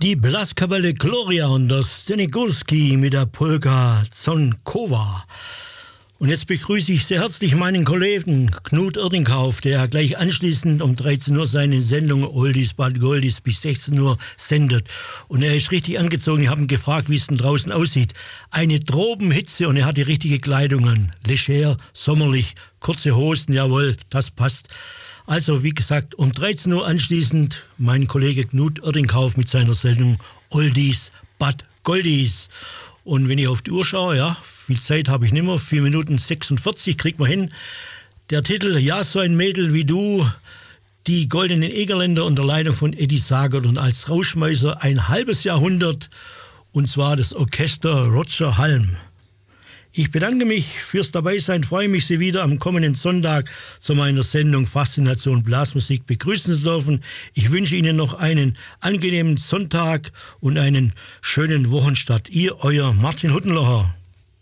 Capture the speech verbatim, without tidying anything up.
Die Blaskapelle Gloria und das Stenigolski mit der Polka Zonkowa. Und jetzt begrüße ich sehr herzlich meinen Kollegen Knut Erdingkauf, der gleich anschließend um dreizehn Uhr seine Sendung Oldies But Goldies bis sechzehn Uhr sendet. Und er ist richtig angezogen. Ich habe ihn gefragt, wie es denn draußen aussieht. Eine Tropenhitze und er hat die richtige Kleidung an. Leger, sommerlich, kurze Hosen, jawohl, das passt. Also, wie gesagt, um dreizehn Uhr anschließend mein Kollege Knut Erdingkauf mit seiner Sendung Oldies But Goldies. Und wenn ich auf die Uhr schaue, ja, viel Zeit habe ich nicht mehr, vier Minuten sechsundvierzig kriegt man hin. Der Titel, ja, so ein Mädel wie du, die goldenen Egerländer unter Leitung von Eddie Sagert und als Rauschmeißer ein halbes Jahrhundert, und zwar das Orchester Roger Halm. Ich bedanke mich fürs Dabeisein, freue mich, Sie wieder am kommenden Sonntag zu meiner Sendung Faszination Blasmusik begrüßen zu dürfen. Ich wünsche Ihnen noch einen angenehmen Sonntag und einen schönen Wochenstart. Ihr, euer Martin Huttenlocher.